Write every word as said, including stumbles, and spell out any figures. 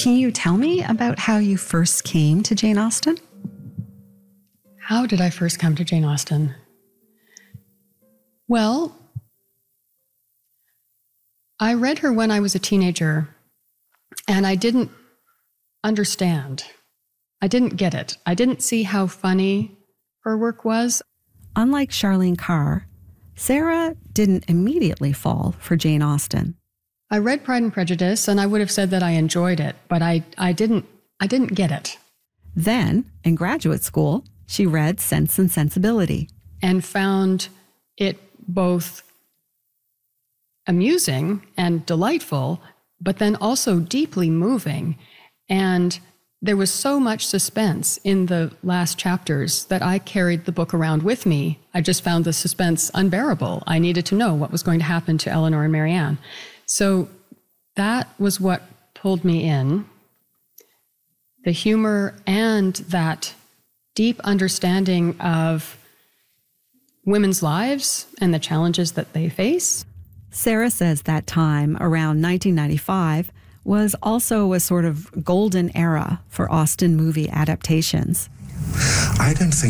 Can you tell me about how you first came to Jane Austen? How did I first come to Jane Austen? Well, I read her when I was a teenager, and I didn't understand. I didn't get it. I didn't see how funny her work was. Unlike Charlene Carr, Sarah didn't immediately fall for Jane Austen. I read Pride and Prejudice, and I would have said that I enjoyed it, but I, I didn't I didn't get it. Then, in graduate school, she read Sense and Sensibility. And found it both amusing and delightful, but then also deeply moving. And there was so much suspense in the last chapters that I carried the book around with me. I just found the suspense unbearable. I needed to know what was going to happen to Eleanor and Marianne. So that was what pulled me in. The humor and that deep understanding of women's lives and the challenges that they face. Sarah says that time, around nineteen ninety-five, was also a sort of golden era for Austen movie adaptations. I don't think